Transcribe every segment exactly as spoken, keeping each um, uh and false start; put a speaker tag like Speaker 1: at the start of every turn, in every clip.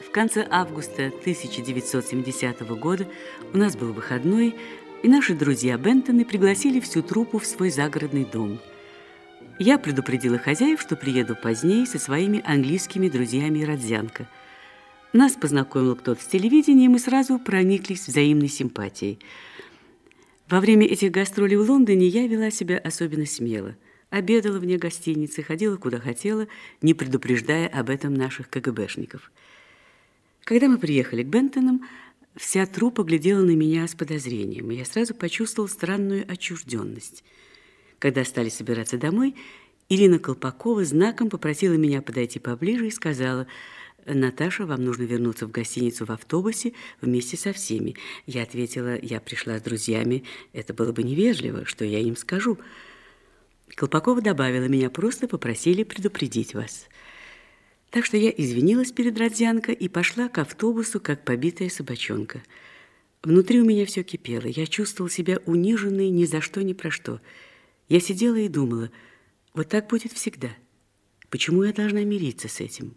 Speaker 1: В конце августа тысяча девятьсот семидесятого года у нас был выходной, и наши друзья Бентоны пригласили всю труппу в свой загородный дом. Я предупредила хозяев, что приеду позднее со своими английскими друзьями Родзянко. Нас познакомил кто-то с телевидением, и сразу прониклись взаимной симпатией. Во время этих гастролей в Лондоне я вела себя особенно смело. Обедала вне гостиницы, ходила куда хотела, не предупреждая об этом наших КГБшников. Когда мы приехали к Бентонам, вся труппа глядела на меня с подозрением, и я сразу почувствовала странную отчужденность. Когда стали собираться домой, Ирина Колпакова знаком попросила меня подойти поближе и сказала: «Наташа, вам нужно вернуться в гостиницу в автобусе вместе со всеми». Я ответила: «Я пришла с друзьями, это было бы невежливо, что я им скажу». Колпакова добавила: «Меня просто попросили предупредить вас». Так что я извинилась перед Родзянко и пошла к автобусу, как побитая собачонка. Внутри у меня все кипело, я чувствовала себя униженной ни за что, ни про что. Я сидела и думала: вот так будет всегда. Почему я должна мириться с этим?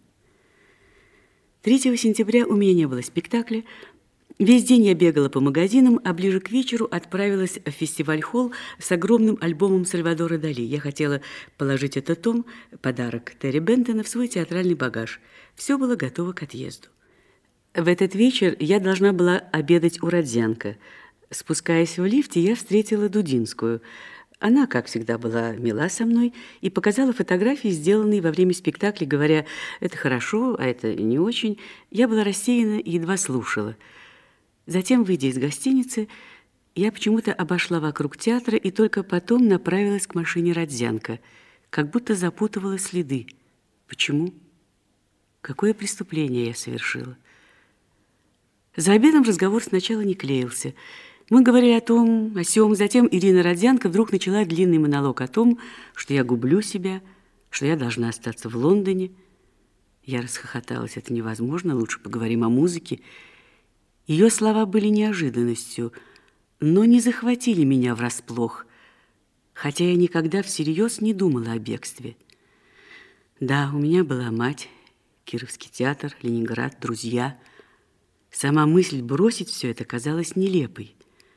Speaker 1: третьего сентября у меня не было спектакля. Весь день я бегала по магазинам, а ближе к вечеру отправилась в фестиваль-холл с огромным альбомом Сальвадора Дали. Я хотела положить этот том, подарок Терри Бентона, в свой театральный багаж. Все было готово к отъезду. В этот вечер я должна была обедать у Родзянко. Спускаясь в лифте, я встретила Дудинскую. Она, как всегда, была мила со мной и показала фотографии, сделанные во время спектакля, говоря: «Это хорошо, а это не очень». Я была рассеяна и едва слушала. Затем, выйдя из гостиницы, я почему-то обошла вокруг театра и только потом направилась к машине Родзянко, как будто запутывала следы. Почему? Какое преступление я совершила? За обедом разговор сначала не клеился. Мы говорили о том, о сём. Затем Ирина Родзянко вдруг начала длинный монолог о том, что я гублю себя, что я должна остаться в Лондоне. Я расхохоталась. Это невозможно, лучше поговорим о музыке. Ее слова были неожиданностью, но не захватили меня врасплох, хотя я никогда всерьез не думала о бегстве. Да, у меня была мать, Кировский театр, Ленинград, друзья. Сама мысль бросить все это казалась нелепой.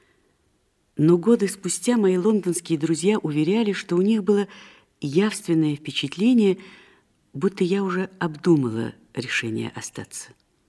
Speaker 1: Но годы спустя мои лондонские друзья уверяли, что у них было явственное впечатление, будто я уже обдумала решение остаться.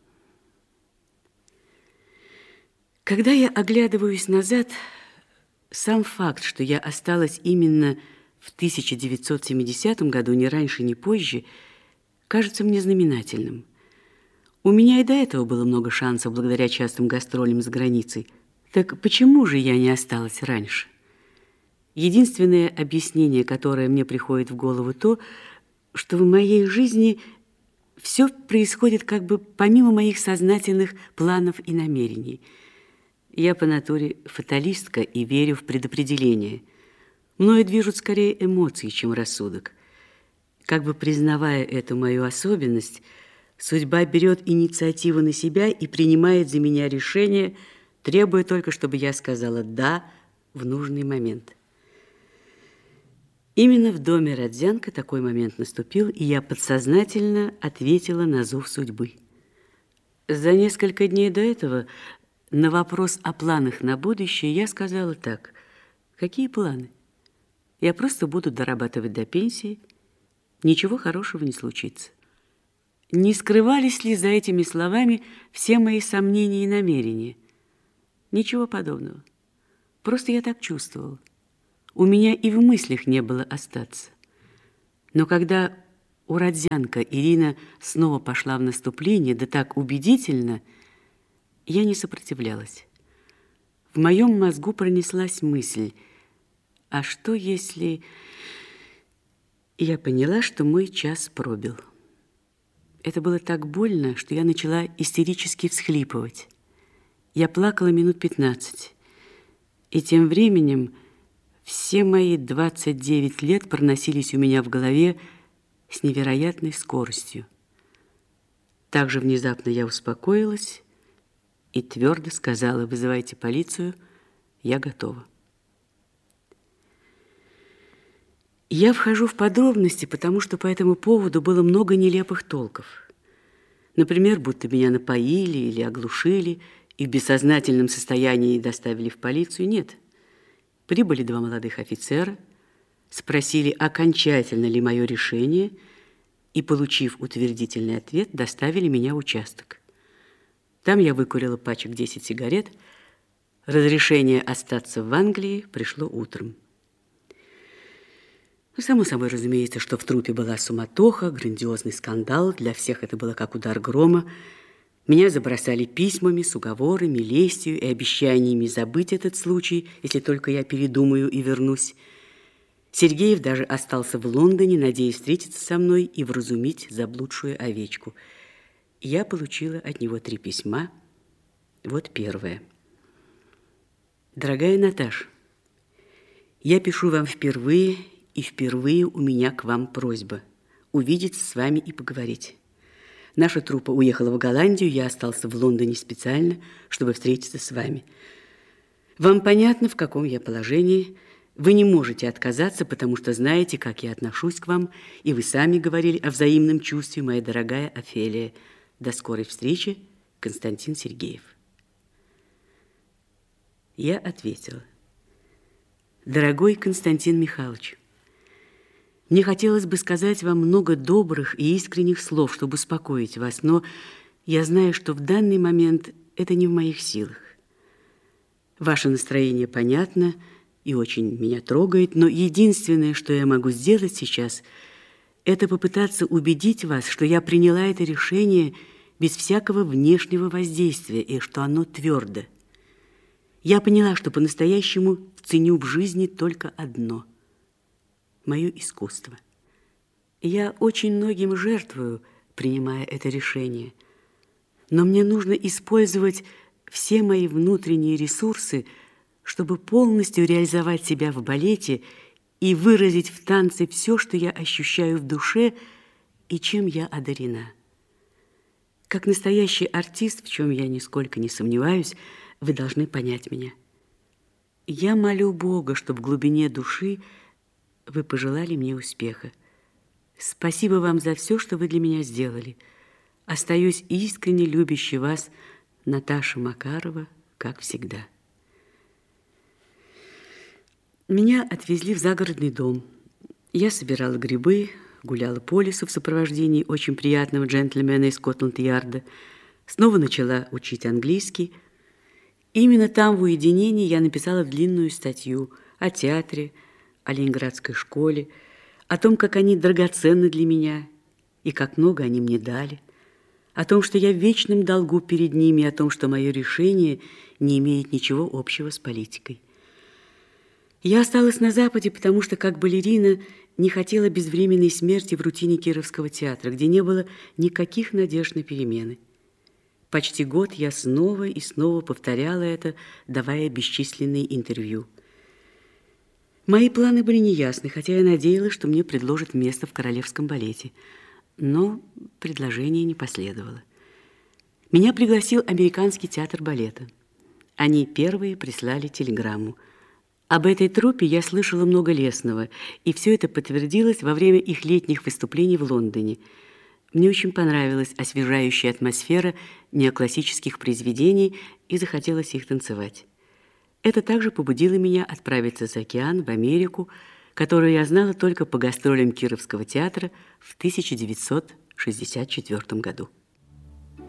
Speaker 1: Когда я оглядываюсь назад, сам факт, что я осталась именно в тысяча девятьсот семидесятом году, ни раньше, ни позже, кажется мне знаменательным. У меня и до этого было много шансов благодаря частым гастролям за границей. Так почему же я не осталась раньше? Единственное объяснение, которое мне приходит в голову, то, что в моей жизни все происходит как бы помимо моих сознательных планов и намерений. Я по натуре фаталистка и верю в предопределение. Мною движут скорее эмоции, чем рассудок. Как бы признавая эту мою особенность, судьба берет инициативу на себя и принимает за меня решение, требуя только, чтобы я сказала «да» в нужный момент. Именно в доме Родзянко такой момент наступил, и я подсознательно ответила на зов судьбы. За несколько дней до этого на вопрос о планах на будущее я сказала так: какие планы? Я просто буду дорабатывать до пенсии, ничего хорошего не случится. Не скрывались ли за этими словами все мои сомнения и намерения? Ничего подобного. Просто я так чувствовала. У меня и в мыслях не было остаться. Но когда у Родзянко Ирина снова пошла в наступление, да так убедительно, я не сопротивлялась. В моем мозгу пронеслась мысль: а что если... Я поняла, что мой час пробил. Это было так больно, что я начала истерически всхлипывать. Я плакала минут пятнадцать. И тем временем все мои двадцать девять лет проносились у меня в голове с невероятной скоростью. Так же внезапно я успокоилась и твердо сказала: вызывайте полицию, я готова. Я вхожу в подробности, потому что по этому поводу было много нелепых толков. Например, будто меня напоили или оглушили и в бессознательном состоянии доставили в полицию. Нет. Прибыли два молодых офицера, спросили, окончательно ли мое решение, и, получив утвердительный ответ, доставили меня в участок. Там я выкурила пачек десять сигарет. Разрешение остаться в Англии пришло утром. Ну, само собой, разумеется, что в труппе была суматоха, грандиозный скандал. Для всех это было как удар грома. Меня забросали письмами с уговорами, лестью и обещаниями забыть этот случай, если только я передумаю и вернусь. Сергеев даже остался в Лондоне, надеясь встретиться со мной и вразумить заблудшую овечку. Я получила от него три письма. Вот первое. Дорогая Наташа, я пишу вам впервые, и впервые у меня к вам просьба увидеться с вами и поговорить. Наша труппа уехала в Голландию, я остался в Лондоне специально, чтобы встретиться с вами. Вам понятно, в каком я положении. Вы не можете отказаться, потому что знаете, как я отношусь к вам, и вы сами говорили о взаимном чувстве, моя дорогая Офелия. До скорой встречи, Константин Сергеев. Я ответила. Дорогой Константин Михайлович, мне хотелось бы сказать вам много добрых и искренних слов, чтобы успокоить вас, но я знаю, что в данный момент это не в моих силах. Ваше настроение понятно и очень меня трогает, но единственное, что я могу сделать сейчас, это попытаться убедить вас, что я приняла это решение без всякого внешнего воздействия и что оно твердо. Я поняла, что по-настоящему ценю в жизни только одно – мое искусство. Я очень многим жертвую, принимая это решение, но мне нужно использовать все мои внутренние ресурсы, чтобы полностью реализовать себя в балете и выразить в танце все, что я ощущаю в душе и чем я одарена. Как настоящий артист, в чем я нисколько не сомневаюсь, вы должны понять меня. Я молю Бога, чтобы в глубине души вы пожелали мне успеха. Спасибо вам за все, что вы для меня сделали. Остаюсь искренне любящей вас, Наташа Макарова, как всегда. Меня отвезли в загородный дом. Я собирала грибы, гуляла по лесу в сопровождении очень приятного джентльмена из Скотланд-Ярда. Снова начала учить английский. Именно там, в уединении, я написала длинную статью о театре, о ленинградской школе, о том, как они драгоценны для меня и как много они мне дали, о том, что я в вечном долгу перед ними, о том, что мое решение не имеет ничего общего с политикой. Я осталась на Западе, потому что, как балерина, не хотела безвременной смерти в рутине Кировского театра, где не было никаких надежд на перемены. Почти год я снова и снова повторяла это, давая бесчисленные интервью. Мои планы были неясны, хотя я надеялась, что мне предложат место в королевском балете. Но предложение не последовало. Меня пригласил Американский театр балета. Они первые прислали телеграмму. Об этой труппе я слышала много лестного, и все это подтвердилось во время их летних выступлений в Лондоне. Мне очень понравилась освежающая атмосфера неоклассических произведений, и захотелось их танцевать. Это также побудило меня отправиться за океан, в Америку, которую я знала только по гастролям Кировского театра в тысяча девятьсот шестьдесят четвёртом году.